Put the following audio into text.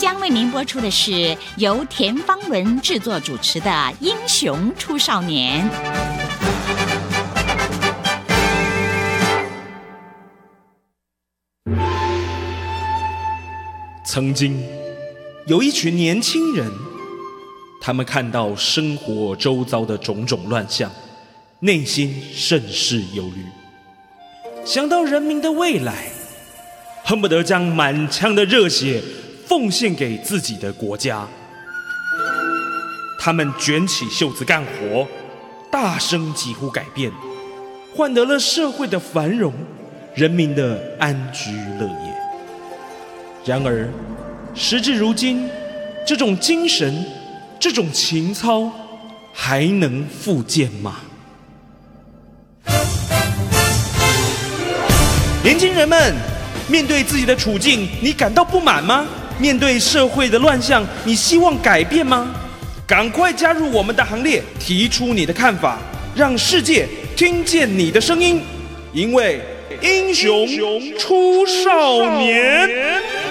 将为您播出的是由田芳文制作主持的《英雄出少年》。 曾经有一群年轻人，他们看到生活周遭的种种乱象，内心甚是忧虑，想到人民的未来，恨不得将满腔的热血奉献给自己的国家。他们卷起袖子干活，大声疾呼改变，换得了社会的繁荣，人民的安居乐业。然而时至如今，这种精神，这种情操还能复见吗？年轻人们，面对自己的处境，你感到不满吗？面对社会的乱象，你希望改变吗？赶快加入我们的行列，提出你的看法，让世界听见你的声音，因为英雄出少年。